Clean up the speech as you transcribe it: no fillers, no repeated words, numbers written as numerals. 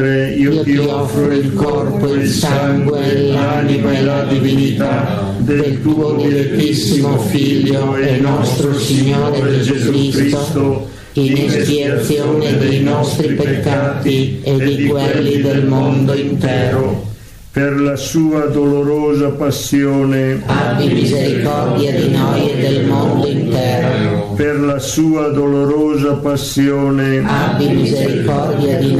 io ti offro il corpo, il sangue, l'anima e la divinità del tuo dilettissimo Figlio e nostro Signore Gesù Cristo, in espiazione dei nostri peccati e di quelli del mondo intero. Per la sua dolorosa passione, abbi misericordia di noi e del mondo intero. Per la sua dolorosa passione, abbi misericordia di